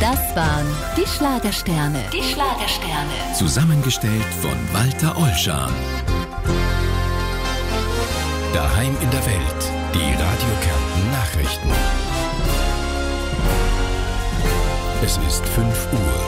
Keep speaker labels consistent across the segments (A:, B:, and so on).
A: Das waren die Schlagersterne. Die Schlagersterne.
B: Zusammengestellt von Walter Ollschan. Daheim in der Welt. Die Radio Kärnten Nachrichten. Es ist 5 Uhr.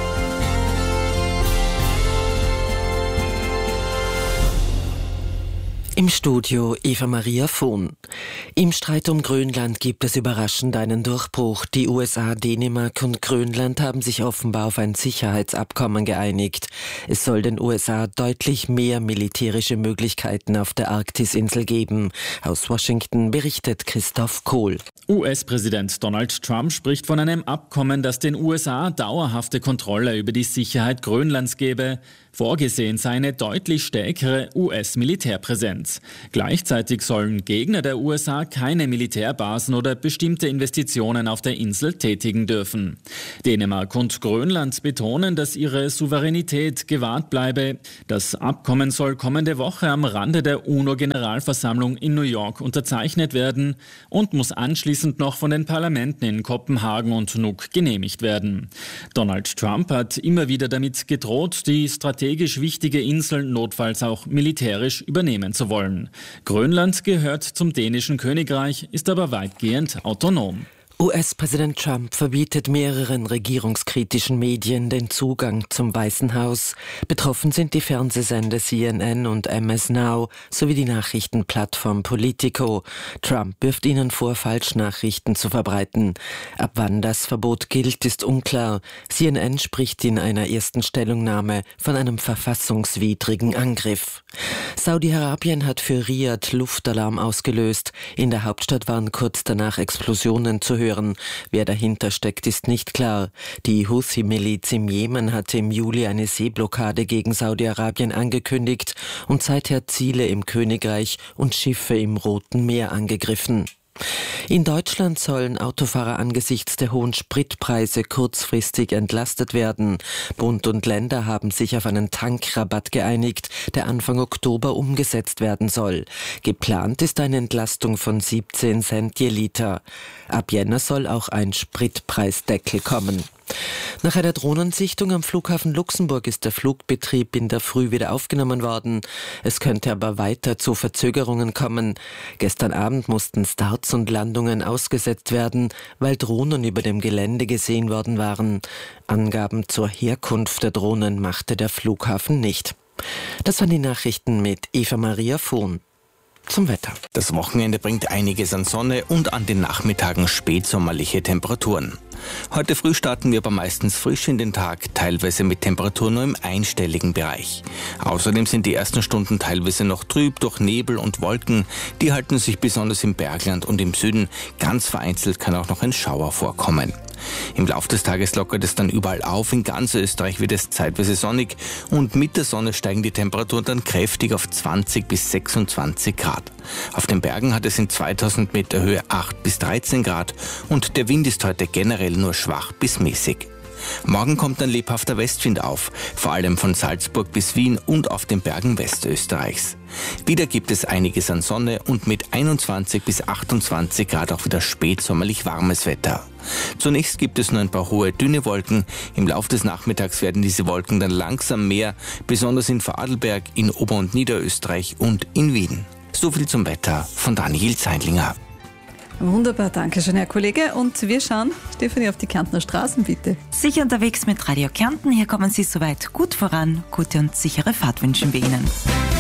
C: Im Studio Eva Maria Vohn. Im Streit um Grönland gibt es überraschend einen Durchbruch. Die USA, Dänemark und Grönland haben sich offenbar auf ein Sicherheitsabkommen geeinigt. Es soll den USA deutlich mehr militärische Möglichkeiten auf der Arktisinsel geben. Aus Washington berichtet Christoph Kohl.
D: US-Präsident Donald Trump spricht von einem Abkommen, das den USA dauerhafte Kontrolle über die Sicherheit Grönlands gebe. Vorgesehen sei eine deutlich stärkere US-Militärpräsenz. Gleichzeitig sollen Gegner der USA keine Militärbasen oder bestimmte Investitionen auf der Insel tätigen dürfen. Dänemark und Grönland betonen, dass ihre Souveränität gewahrt bleibe. Das Abkommen soll kommende Woche am Rande der UNO-Generalversammlung in New York unterzeichnet werden und muss anschließend noch von den Parlamenten in Kopenhagen und Nuuk genehmigt werden. Donald Trump hat immer wieder damit gedroht, die strategisch wichtige Inseln notfalls auch militärisch übernehmen zu wollen. Grönland gehört zum dänischen Königreich, ist aber weitgehend autonom.
C: US-Präsident Trump verbietet mehreren regierungskritischen Medien den Zugang zum Weißen Haus. Betroffen sind die Fernsehsender CNN und MS Now sowie die Nachrichtenplattform Politico. Trump wirft ihnen vor, Falschnachrichten zu verbreiten. Ab wann das Verbot gilt, ist unklar. CNN spricht in einer ersten Stellungnahme von einem verfassungswidrigen Angriff. Saudi-Arabien hat für Riad Luftalarm ausgelöst. In der Hauptstadt waren kurz danach Explosionen zu hören. Wer dahinter steckt, ist nicht klar. Die Houthi-Miliz im Jemen hatte im Juli eine Seeblockade gegen Saudi-Arabien angekündigt und seither Ziele im Königreich und Schiffe im Roten Meer angegriffen. In Deutschland sollen Autofahrer angesichts der hohen Spritpreise kurzfristig entlastet werden. Bund und Länder haben sich auf einen Tankrabatt geeinigt, der Anfang Oktober umgesetzt werden soll. Geplant ist eine Entlastung von 17 Cent je Liter. Ab Jänner soll auch ein Spritpreisdeckel kommen. Nach einer Drohnensichtung am Flughafen Luxemburg ist der Flugbetrieb in der Früh wieder aufgenommen worden. Es könnte aber weiter zu Verzögerungen kommen. Gestern Abend mussten Starts und Landungen ausgesetzt werden, weil Drohnen über dem Gelände gesehen worden waren. Angaben zur Herkunft der Drohnen machte der Flughafen nicht. Das waren die Nachrichten mit Eva Maria Vohn. Zum Wetter.
E: Das Wochenende bringt einiges an Sonne und an den Nachmittagen spätsommerliche Temperaturen. Heute früh starten wir aber meistens frisch in den Tag, teilweise mit Temperaturen nur im einstelligen Bereich. Außerdem sind die ersten Stunden teilweise noch trüb durch Nebel und Wolken. Die halten sich besonders im Bergland und im Süden. Ganz vereinzelt kann auch noch ein Schauer vorkommen. Im Laufe des Tages lockert es dann überall auf. In ganz Österreich wird es zeitweise sonnig und mit der Sonne steigen die Temperaturen dann kräftig auf 20 bis 26 Grad. Auf den Bergen hat es in 2000 Meter Höhe 8 bis 13 Grad und der Wind ist heute generell nur schwach bis mäßig. Morgen kommt ein lebhafter Westwind auf, vor allem von Salzburg bis Wien und auf den Bergen Westösterreichs. Wieder gibt es einiges an Sonne und mit 21 bis 28 Grad auch wieder spätsommerlich warmes Wetter. Zunächst gibt es nur ein paar hohe, dünne Wolken. Im Laufe des Nachmittags werden diese Wolken dann langsam mehr, besonders in Vorarlberg, in Ober- und Niederösterreich und in Wien. So viel zum Wetter von Daniel Zeindlinger.
F: Wunderbar, danke schön, Herr Kollege. Und wir schauen, Stefanie, auf die Kärntner Straßen, bitte.
G: Sicher unterwegs mit Radio Kärnten. Hier kommen Sie soweit gut voran. Gute und sichere Fahrt wünschen wir Ihnen.